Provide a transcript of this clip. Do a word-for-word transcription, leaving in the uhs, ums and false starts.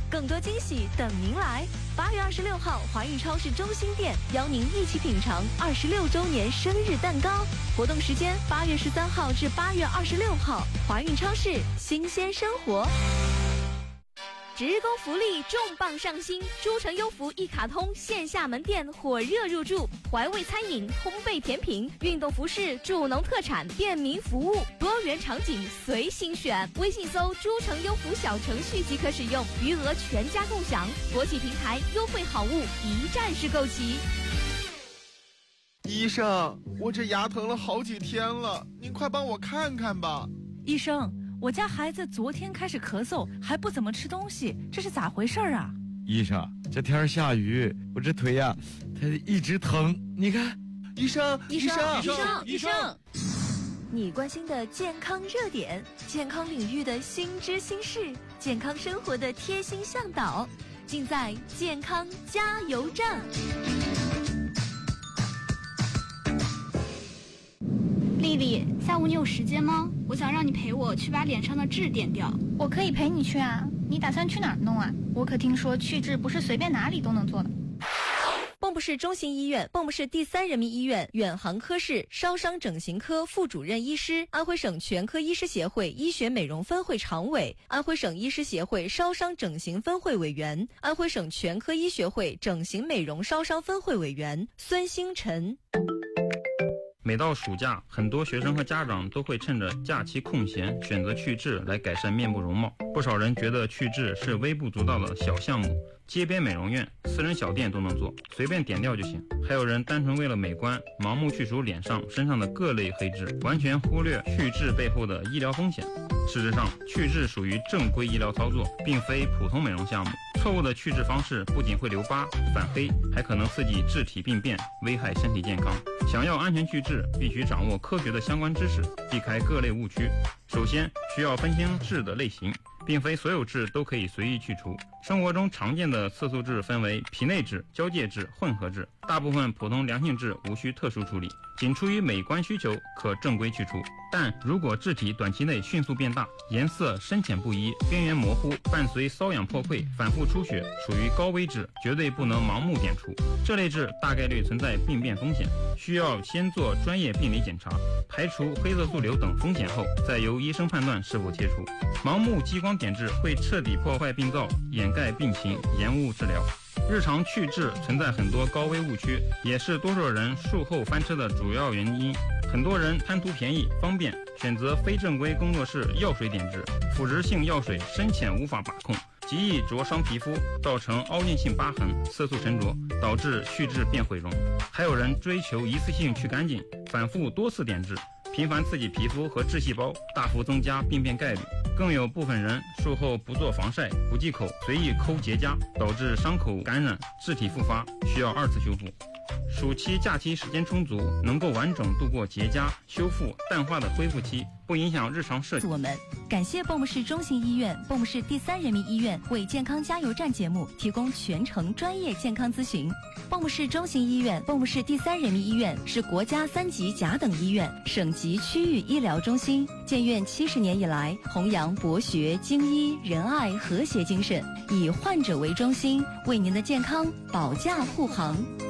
更多惊喜等您来。八月二十六号，华域超市中心店邀您一起品尝二十六周年生日蛋糕。活动时间：八月十三号至八月二十六号，华域超市，新鲜生活。职工福利重磅上新，诸城优福一卡通线下门店火热入驻，怀味餐饮、烘焙甜品、运动服饰、助农特产、便民服务，多元场景随心选。微信搜诸城优福小程序即可使用，余额全家共享。国际平台优惠好物一站式购齐。 医生，我这牙疼了好几天了，您快帮我看看吧。 医生，我家孩子昨天开始咳嗽，还不怎么吃东西，这是咋回事啊？ 医生，这天下雨，我这腿呀、啊，它一直疼。你看， 医生， 医生， 医生， 医生，你关心的健康热点，健康领域的新知新事，健康生活的贴心向导，尽在健康加油站。 丽丽，下午你有时间吗？我想让你陪我去把脸上的痣点掉。 我可以陪你去啊，你打算去哪儿弄啊？我可听说去痣不是随便哪里都能做的。 蚌埠市中心医院、蚌埠市第三人民医院远航科室烧伤整形科副主任医师，安徽省全科医师协会医学美容分会常委，安徽省医师协会烧伤整形分会委员，安徽省全科医学会整形美容烧伤分会委员孙星辰。 每到暑假，很多学生和家长都会趁着假期空闲选择去痣来改善面部容貌。不少人觉得去痣是微不足道的小项目，街边美容院、私人小店都能做，随便点掉就行。还有人单纯为了美观，盲目去除脸上、身上的各类黑痣，完全忽略去痣背后的医疗风险。事实上，去痣属于正规医疗操作，并非普通美容项目。错误的去痣方式不仅会留疤、反黑，还可能刺激质体病变，危害身体健康。想要安全去痣，必须掌握科学的相关知识，避开各类误区。首先，需要分清痣的类型，并非所有痣都可以随意去除。生活中常见的色素痣分为皮内痣、交界痣、混合痣，大部分普通良性痣无需特殊处理，仅出于美观需求可正规去除。但如果痣体短期内迅速变大，颜色深浅不一，边缘模糊，伴随瘙痒破溃、反复出血，属于高危痣，绝对不能盲目点除。这类痣大概率存在病变风险，需要先做专业病理检查，排除黑色素瘤等风险后，再由医生判断是否切除。盲目激光点痣会彻底破坏病灶，掩盖病情，延误治疗。日常去痣存在很多高危误区，也是多数人术后翻车的主要原因。很多人贪图便宜方便，选择非正规工作室药水点痣，腐蚀性药水深浅无法把控，极易灼伤皮肤，造成凹陷性疤痕、色素沉着，导致去痣变毁容。还有人追求一次性去干净，反复多次点痣，频繁刺激皮肤和痣细胞，大幅增加病变概率。更有部分人术后不做防晒、不忌口，随意抠结痂，导致伤口感染、痣体复发，需要二次修复。暑期假期时间充足，能够完整度过结痂、修复、淡化的恢复期，不影响日常社交。 我们感谢蚌埠市中心医院、蚌埠市第三人民医院为健康加油站节目提供全程专业健康咨询。蚌埠市中心医院、蚌埠市第三人民医院是国家三级甲等医院、省级区域医疗中心，建院七十年以来，弘扬博学、精医、仁爱、和谐精神，以患者为中心，为您的健康保驾护航。